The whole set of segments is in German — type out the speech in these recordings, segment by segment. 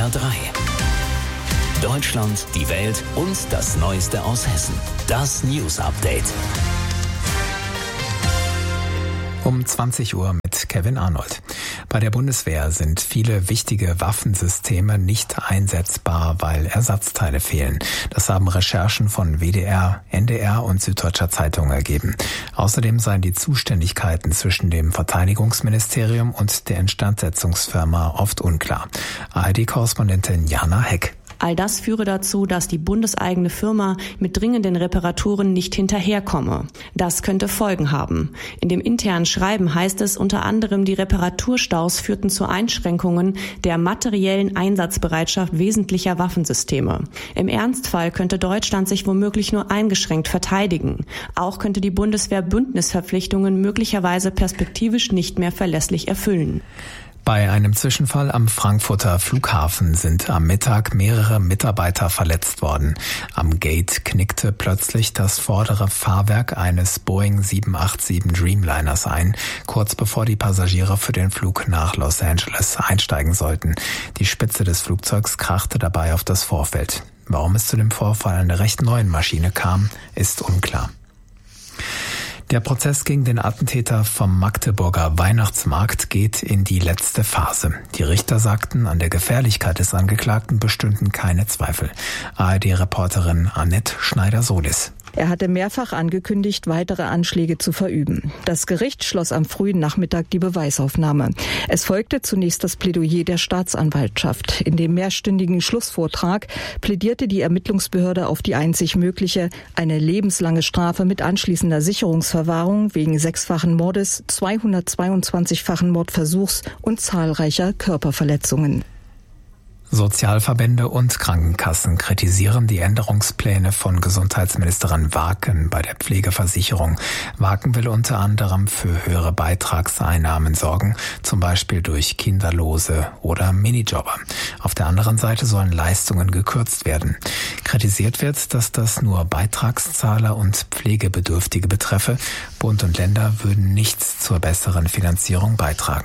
HR3. Deutschland, die Welt und das Neueste aus Hessen. Das News Update. Um 20 Uhr mit Kevin Arnold. Bei der Bundeswehr sind viele wichtige Waffensysteme nicht einsetzbar, weil Ersatzteile fehlen. Das haben Recherchen von WDR, NDR und Süddeutscher Zeitung ergeben. Außerdem seien die Zuständigkeiten zwischen dem Verteidigungsministerium und der Instandsetzungsfirma oft unklar. ARD-Korrespondentin Jana Heck. All das führe dazu, dass die bundeseigene Firma mit dringenden Reparaturen nicht hinterherkomme. Das könnte Folgen haben. In dem internen Schreiben heißt es unter anderem, die Reparaturstaus führten zu Einschränkungen der materiellen Einsatzbereitschaft wesentlicher Waffensysteme. Im Ernstfall könnte Deutschland sich womöglich nur eingeschränkt verteidigen. Auch könnte die Bundeswehr Bündnisverpflichtungen möglicherweise perspektivisch nicht mehr verlässlich erfüllen. Bei einem Zwischenfall am Frankfurter Flughafen sind am Mittag mehrere Mitarbeiter verletzt worden. Am Gate knickte plötzlich das vordere Fahrwerk eines Boeing 787 Dreamliners ein, kurz bevor die Passagiere für den Flug nach Los Angeles einsteigen sollten. Die Spitze des Flugzeugs krachte dabei auf das Vorfeld. Warum es zu dem Vorfall einer recht neuen Maschine kam, ist unklar. Der Prozess gegen den Attentäter vom Magdeburger Weihnachtsmarkt geht in die letzte Phase. Die Richter sagten, an der Gefährlichkeit des Angeklagten bestünden keine Zweifel. ARD-Reporterin Annette Schneider-Solis. Er hatte mehrfach angekündigt, weitere Anschläge zu verüben. Das Gericht schloss am frühen Nachmittag die Beweisaufnahme. Es folgte zunächst das Plädoyer der Staatsanwaltschaft. In dem mehrstündigen Schlussvortrag plädierte die Ermittlungsbehörde auf die einzig mögliche, eine lebenslange Strafe mit anschließender Sicherungsverwahrung wegen 6-fachen Mordes, 222-fachen Mordversuchs und zahlreicher Körperverletzungen. Sozialverbände und Krankenkassen kritisieren die Änderungspläne von Gesundheitsministerin Waken bei der Pflegeversicherung. Waken will unter anderem für höhere Beitragseinnahmen sorgen, zum Beispiel durch Kinderlose oder Minijobber. Auf der anderen Seite sollen Leistungen gekürzt werden. Kritisiert wird, dass das nur Beitragszahler und Pflegebedürftige betreffe. Bund und Länder würden nichts zur besseren Finanzierung beitragen.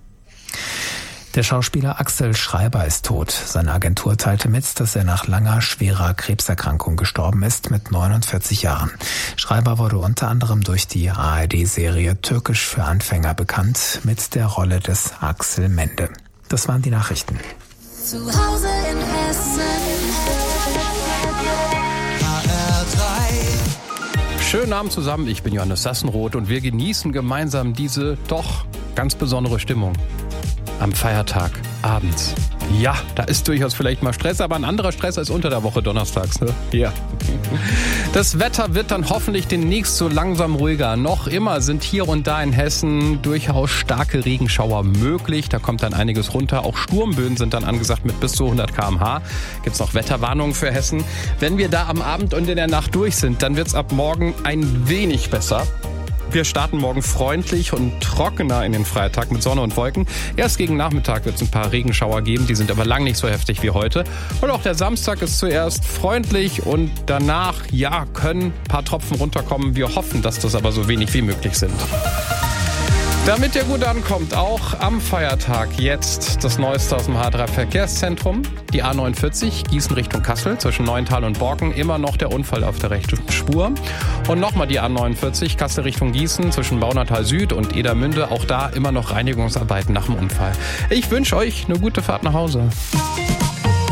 Der Schauspieler Axel Schreiber ist tot. Seine Agentur teilte mit, dass er nach langer, schwerer Krebserkrankung gestorben ist mit 49 Jahren. Schreiber wurde unter anderem durch die ARD-Serie Türkisch für Anfänger bekannt mit der Rolle des Axel Mende. Das waren die Nachrichten. Zu Hause in Hessen. HR3. Schönen Abend zusammen, ich bin Johannes Sassenroth und wir genießen gemeinsam diese doch ganz besondere Stimmung. Am Feiertag abends. Ja, da ist durchaus vielleicht mal Stress, aber ein anderer Stress als unter der Woche donnerstags, ne? Ja. Das Wetter wird dann hoffentlich demnächst so langsam ruhiger. Noch immer sind hier und da in Hessen durchaus starke Regenschauer möglich. Da kommt dann einiges runter. Auch Sturmböen sind dann angesagt mit bis zu 100 km/h. Gibt's noch Wetterwarnungen für Hessen. Wenn wir da am Abend und in der Nacht durch sind, dann wird's ab morgen ein wenig besser. Wir starten morgen freundlich und trockener in den Freitag mit Sonne und Wolken. Erst gegen Nachmittag wird es ein paar Regenschauer geben, die sind aber lang nicht so heftig wie heute. Und auch der Samstag ist zuerst freundlich und danach, ja, können ein paar Tropfen runterkommen. Wir hoffen, dass das aber so wenig wie möglich sind. Damit ihr gut ankommt, auch am Feiertag jetzt das Neueste aus dem H3-Verkehrszentrum. Die A49 Gießen Richtung Kassel zwischen Neuental und Borken, immer noch der Unfall auf der rechten Spur. Und nochmal die A49 Kassel Richtung Gießen zwischen Baunatal Süd und Edermünde, auch da immer noch Reinigungsarbeiten nach dem Unfall. Ich wünsche euch eine gute Fahrt nach Hause.